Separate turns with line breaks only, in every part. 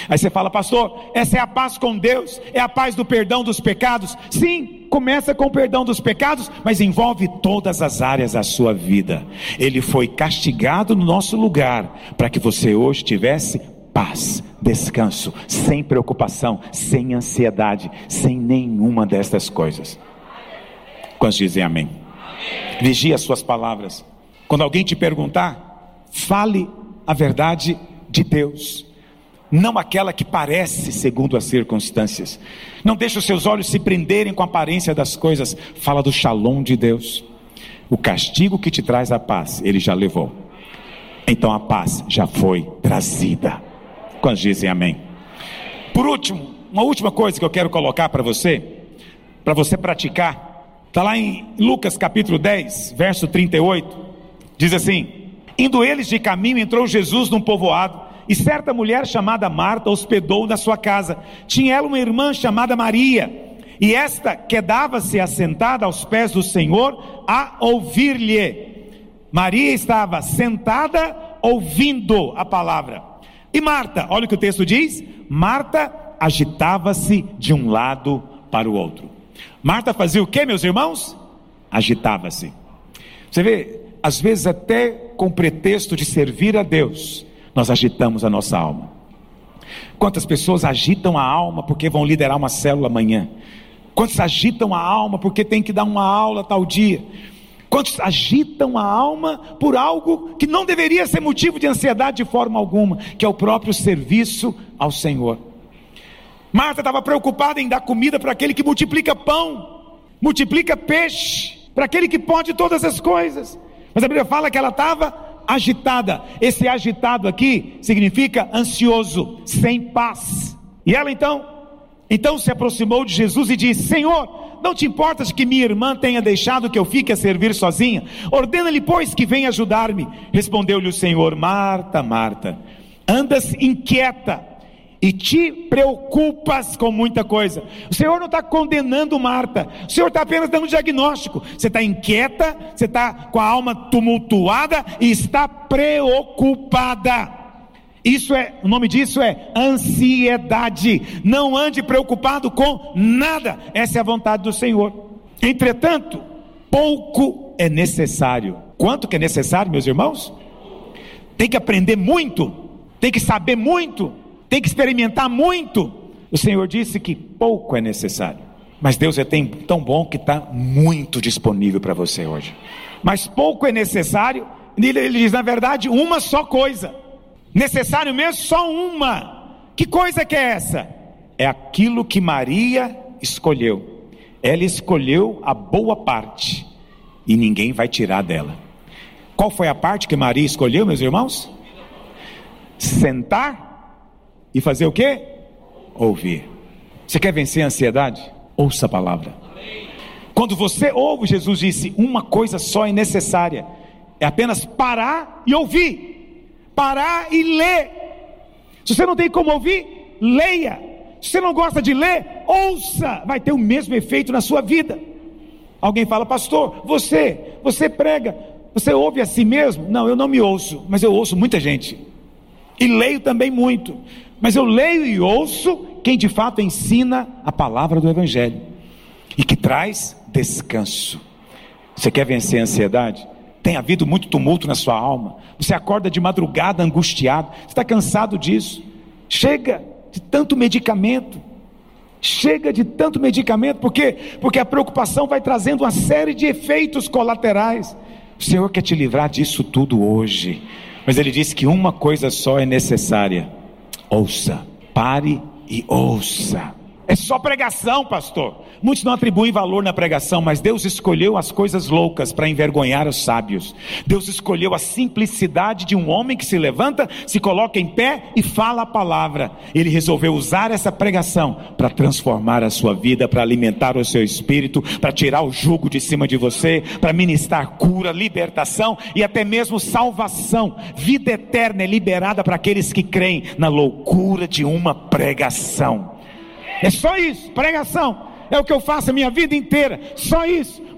Aí você fala: pastor, essa é a paz com Deus, é a paz do perdão dos pecados. Sim, começa com o perdão dos pecados, mas envolve todas as áreas da sua vida. Ele foi castigado no nosso lugar, para que você hoje tivesse paz, descanso, sem preocupação, sem ansiedade, sem nenhuma destas coisas. Quantos dizem amém? Vigie as suas palavras. Quando alguém te perguntar, fale a verdade de Deus, não aquela que parece segundo as circunstâncias. Não deixe os seus olhos se prenderem com a aparência das coisas. Fala do shalom de Deus. O castigo que te traz a paz, Ele já levou. Então a paz já foi trazida. Quantos dizem amém? Por último, uma última coisa que eu quero colocar para você praticar, está lá em Lucas capítulo 10, verso 38, diz assim: indo eles de caminho, entrou Jesus num povoado, e certa mulher chamada Marta hospedou na sua casa. Tinha ela uma irmã chamada Maria, e esta quedava-se assentada aos pés do Senhor a ouvir-lhe. Maria estava sentada ouvindo a palavra. E Marta, olha o que o texto diz: Marta agitava-se de um lado para o outro. Marta fazia o que, meus irmãos? Agitava-se. Você vê, às vezes até com pretexto de servir a Deus, nós agitamos a nossa alma. Quantas pessoas agitam a alma porque vão liderar uma célula amanhã? Quantos agitam a alma porque tem que dar uma aula tal dia? Quantos agitam a alma por algo que não deveria ser motivo de ansiedade de forma alguma, que é o próprio serviço ao Senhor? Marta estava preocupada em dar comida para aquele que multiplica pão, multiplica peixe, para aquele que pode todas as coisas. Mas a Bíblia fala que ela estava agitada. Esse agitado aqui significa ansioso, sem paz. E ela então se aproximou de Jesus e disse: Senhor, não te importas que minha irmã tenha deixado que eu fique a servir sozinha? Ordena-lhe, pois, que venha ajudar-me. Respondeu-lhe o Senhor: Marta, Marta, andas inquieta e te preocupas com muita coisa. O Senhor não está condenando Marta, o Senhor está apenas dando um diagnóstico. Você está inquieta, você está com a alma tumultuada e está preocupada. O nome disso é ansiedade. Não ande preocupado com nada. Essa é a vontade do Senhor. Entretanto, pouco é necessário. Quanto que é necessário, meus irmãos? Tem que aprender muito, tem que saber muito, tem que experimentar muito. O Senhor disse que pouco é necessário, mas Deus é tão bom que está muito disponível para você hoje. Mas pouco é necessário. Ele diz, na verdade, uma só coisa. Necessário mesmo, só uma. Que coisa que é essa? É aquilo que Maria escolheu. Ela escolheu a boa parte, e ninguém vai tirar dela. Qual foi a parte que Maria escolheu, meus irmãos? Sentar e fazer o quê? Ouvir. Você quer vencer a ansiedade? Ouça a palavra. Quando você ouve, Jesus disse, uma coisa só é necessária, é apenas parar e ouvir. Parar e ler. Se você não tem como ouvir, leia. Se você não gosta de ler, ouça. Vai ter o mesmo efeito na sua vida. Alguém fala, pastor, você prega, você ouve a si mesmo? Não, eu não me ouço, mas eu ouço muita gente. E leio também muito. Mas eu leio e ouço quem de fato ensina a palavra do Evangelho e que traz descanso. Você quer vencer a ansiedade? Tem havido muito tumulto na sua alma. Você acorda de madrugada angustiado. Você está cansado disso. Chega de tanto medicamento. Chega de tanto medicamento. Por quê? Porque a preocupação vai trazendo uma série de efeitos colaterais. O Senhor quer te livrar disso tudo hoje. Mas Ele disse que uma coisa só é necessária. Ouça. Pare e ouça. É só pregação, pastor. Muitos não atribuem valor na pregação, mas Deus escolheu as coisas loucas para envergonhar os sábios. Deus escolheu a simplicidade de um homem que se levanta, se coloca em pé e fala a palavra. Ele resolveu usar essa pregação para transformar a sua vida, para alimentar o seu espírito, para tirar o jugo de cima de você, para ministrar cura, libertação e até mesmo salvação. Vida eterna é liberada para aqueles que creem na loucura de uma pregação. É só isso, pregação. É o que eu faço a minha vida inteira, só isso.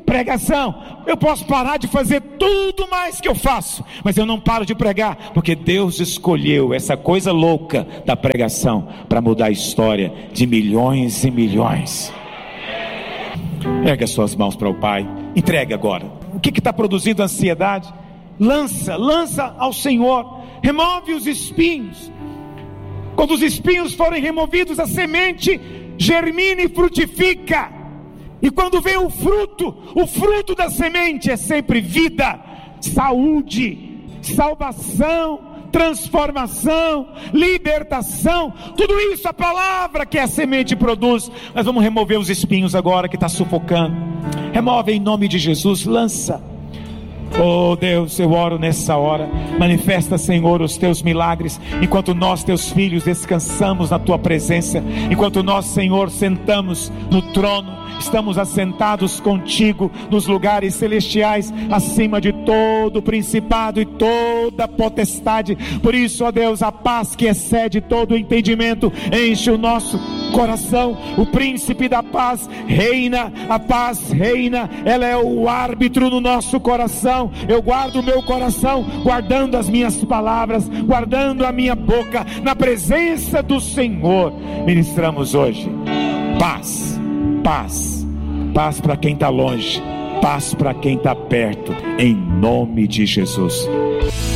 pregação. Eu posso parar de fazer tudo mais que eu faço, mas eu não paro de pregar, porque Deus escolheu essa coisa louca da pregação para mudar a história de milhões e milhões. Ergue as suas mãos para o Pai, entregue agora. O que está produzindo ansiedade? Lança ao Senhor, remove os espinhos. Quando os espinhos forem removidos, a semente germina e frutifica. E quando vem o fruto da semente é sempre vida, saúde, salvação, transformação, libertação. Tudo isso a palavra que a semente produz. Nós vamos remover os espinhos agora que está sufocando. Remove em nome de Jesus, lança. Oh Deus, eu oro nessa hora. Manifesta, Senhor, os teus milagres, enquanto nós, teus filhos, descansamos na tua presença, enquanto nós, Senhor, sentamos no trono, estamos assentados contigo nos lugares celestiais, acima de todo principado e toda potestade. Por isso, ó Deus, a paz que excede todo o entendimento enche o nosso coração. O príncipe da paz reina, a paz reina, ela é o árbitro no nosso coração. Eu guardo o meu coração, guardando as minhas palavras, guardando a minha boca, na presença do Senhor. Ministramos hoje paz, paz, paz para quem está longe, paz para quem está perto, em nome de Jesus.